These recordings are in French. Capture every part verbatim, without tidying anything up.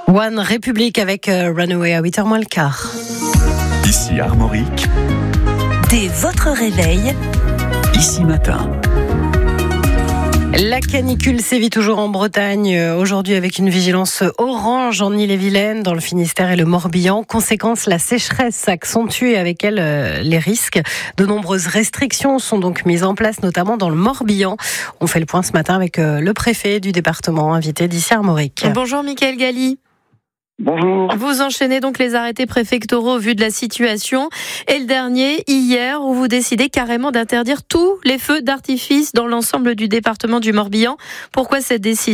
One République avec euh, Runaway à huit heures moins le quart. Ici Armorique. Dès votre réveil, Ici Matin. La canicule sévit toujours en Bretagne, aujourd'hui avec une vigilance orange en Ille-et-Vilaine, dans le Finistère et le Morbihan. Conséquence, la sécheresse s'accentue et avec elle euh, les risques. De nombreuses restrictions sont donc mises en place, notamment dans le Morbihan. On fait le point ce matin avec euh, le préfet du département, invité d'ici Armorique. Bonjour Mickaël Gali. Bonjour. Vous enchaînez donc les arrêtés préfectoraux au vu de la situation. Et le dernier, hier, où vous décidez carrément d'interdire tous les feux d'artifice dans l'ensemble du département du Morbihan. Pourquoi cette décision ?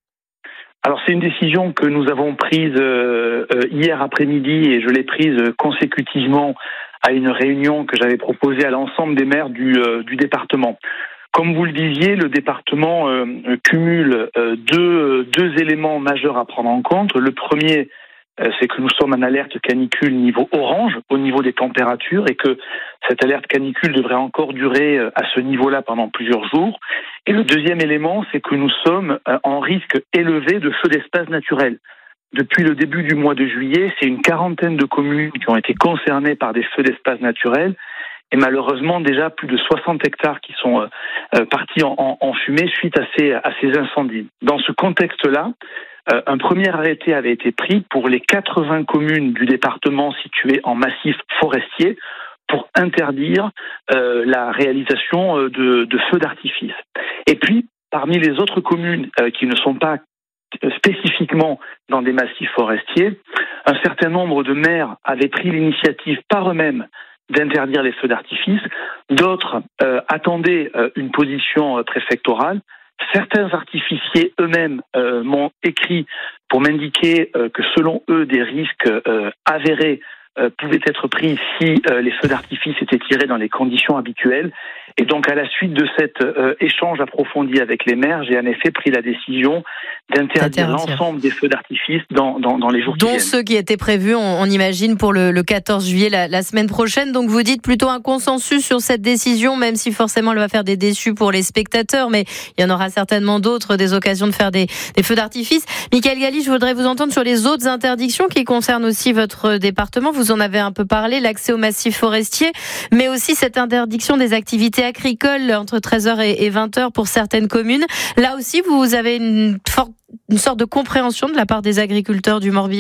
Alors c'est une décision que nous avons prise euh, hier après-midi et je l'ai prise consécutivement à une réunion que j'avais proposée à l'ensemble des maires du, euh, du département. Comme vous le disiez, le département euh, cumule euh, deux, deux éléments majeurs à prendre en compte. Le premier, euh, c'est que nous sommes en alerte canicule niveau orange, au niveau des températures, et que cette alerte canicule devrait encore durer euh, à ce niveau-là pendant plusieurs jours. Et le deuxième élément, c'est que nous sommes euh, en risque élevé de feux d'espace naturels. Depuis le début du mois de juillet, c'est une quarantaine de communes qui ont été concernées par des feux d'espace naturels. Et malheureusement, déjà plus de soixante hectares qui sont euh, partis en, en, en fumée suite à ces, à ces incendies. Dans ce contexte-là, euh, un premier arrêté avait été pris pour les quatre-vingts communes du département situées en massif forestier pour interdire euh, la réalisation de, de feux d'artifice. Et puis, parmi les autres communes euh, qui ne sont pas spécifiquement dans des massifs forestiers, un certain nombre de maires avaient pris l'initiative par eux-mêmes d'interdire les feux d'artifice. D'autres euh, attendaient euh, une position euh, préfectorale. Certains artificiers eux-mêmes euh, m'ont écrit pour m'indiquer euh, que selon eux, des risques euh, avérés euh, pouvaient être pris si euh, les feux d'artifice étaient tirés dans les conditions habituelles. Et donc, à la suite de cet euh, échange approfondi avec les maires, j'ai en effet pris la décision d'interdire l'ensemble des feux d'artifice dans, dans, dans les jours qui viennent. Dont ceux qui étaient prévus, on, on imagine, pour le, le quatorze juillet, la, la semaine prochaine. Donc, vous dites plutôt un consensus sur cette décision, même si forcément elle va faire des déçus pour les spectateurs, mais il y en aura certainement d'autres, des occasions de faire des, des feux d'artifice. Mickaël Gali, je voudrais vous entendre sur les autres interdictions qui concernent aussi votre département. Vous en avez un peu parlé, l'accès aux massifs forestiers, mais aussi cette interdiction des activités agricoles entre treize heures et vingt heures pour certaines communes. Là aussi, vous avez une, forte, une sorte de compréhension de la part des agriculteurs du Morbihan ?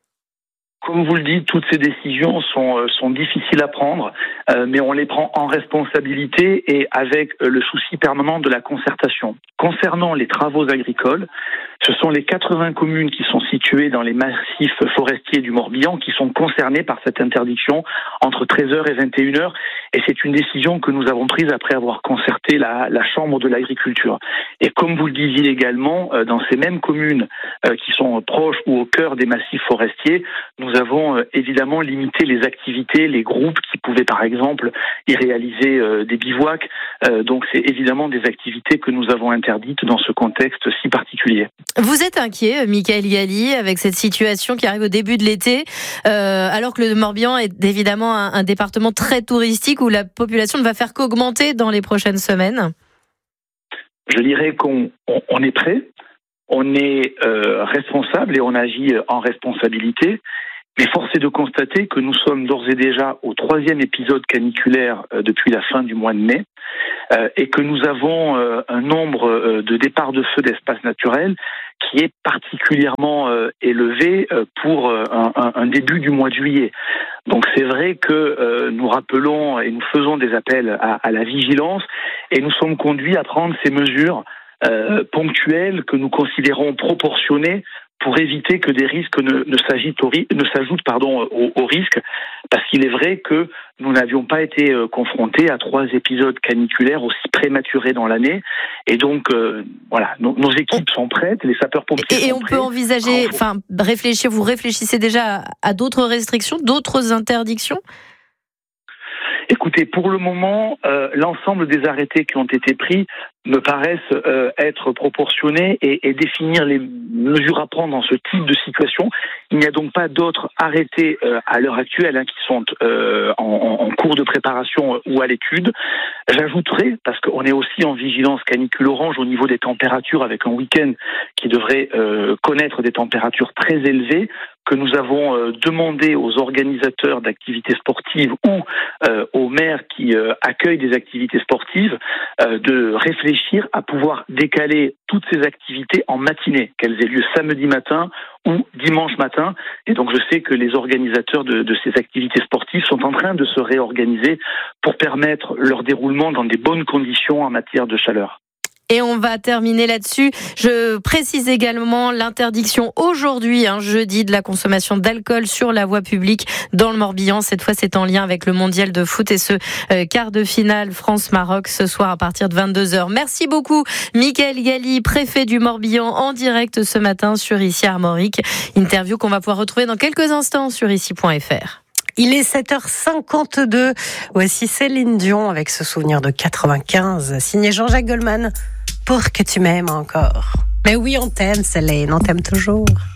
Comme vous le dites, toutes ces décisions sont, sont difficiles à prendre, euh, mais on les prend en responsabilité et avec le souci permanent de la concertation. Concernant les travaux agricoles, ce sont les quatre-vingts communes qui sont situées dans les massifs forestiers du Morbihan qui sont concernées par cette interdiction entre treize heures et vingt et une heures. Et c'est une décision que nous avons prise après avoir concerté la, la Chambre de l'agriculture. Et comme vous le disiez également, euh, dans ces mêmes communes euh, qui sont proches ou au cœur des massifs forestiers, nous avons euh, évidemment limité les activités, les groupes qui pouvaient par exemple y réaliser euh, des bivouacs. Euh, donc c'est évidemment des activités que nous avons interdites dans ce contexte si particulier. Vous êtes inquiet, Mickaël Gali, avec cette situation qui arrive au début de l'été, euh, alors que le Morbihan est évidemment un, un département très touristique où la population ne va faire qu'augmenter dans les prochaines semaines ? Je dirais qu'on on, on est prêt, on est euh, responsable et on agit en responsabilité. Mais force est de constater que nous sommes d'ores et déjà au troisième épisode caniculaire euh, depuis la fin du mois de mai euh, et que nous avons euh, un nombre euh, de départs de feux d'espace naturel qui est particulièrement euh, élevé euh, pour euh, un, un, un début du mois de juillet. Donc c'est vrai que euh, nous rappelons et nous faisons des appels à, à la vigilance et nous sommes conduits à prendre ces mesures euh, ponctuelles que nous considérons proportionnées pour éviter que des risques ne, ne, s'agitent au, ne s'ajoutent pardon, au, au risque, parce qu'il est vrai que nous n'avions pas été euh, confrontés à trois épisodes caniculaires aussi prématurés dans l'année, et donc euh, voilà, nos, nos équipes sont prêtes, les sapeurs-pompiers et, et sont on prêts. peut envisager, enfin réfléchir, vous réfléchissez déjà à, à d'autres restrictions, d'autres interdictions ? Écoutez, pour le moment, euh, l'ensemble des arrêtés qui ont été pris me paraissent euh, être proportionnées et, et définir les mesures à prendre dans ce type de situation. Il n'y a donc pas d'autres arrêtés euh, à l'heure actuelle hein, qui sont euh, en, en cours de préparation euh, ou à l'étude. J'ajouterai, parce qu'on est aussi en vigilance canicule orange au niveau des températures avec un week-end qui devrait euh, connaître des températures très élevées, que nous avons euh, demandé aux organisateurs d'activités sportives ou euh, aux maires qui euh, accueillent des activités sportives euh, de réfléchir à pouvoir décaler toutes ces activités en matinée, qu'elles aient lieu samedi matin ou dimanche matin. Et donc je sais que les organisateurs de, de ces activités sportives sont en train de se réorganiser pour permettre leur déroulement dans des bonnes conditions en matière de chaleur. Et on va terminer là-dessus. Je précise également l'interdiction aujourd'hui, hein, jeudi, de la consommation d'alcool sur la voie publique dans le Morbihan. Cette fois, c'est en lien avec le mondial de foot et ce euh, quart de finale France-Maroc ce soir à partir de vingt-deux heures. Merci beaucoup, Mickaël Gali, préfet du Morbihan, en direct ce matin sur Ici Armorique. Interview qu'on va pouvoir retrouver dans quelques instants sur ici point f r. Il est sept heures cinquante-deux. Voici Céline Dion avec ce souvenir de quatre-vingt-quinze, signé Jean-Jacques Goldman. Pour que tu m'aimes encore. Mais oui, on t'aime, Céline, on t'aime toujours.